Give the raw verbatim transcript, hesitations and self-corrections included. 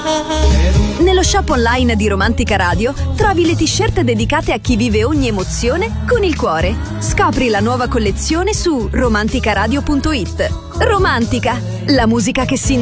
Nello shop online di Romantica Radio trovi le t-shirt dedicate a chi vive ogni emozione con il cuore. Scopri la nuova collezione su romanticaradio punto it. Romantica, la musica che si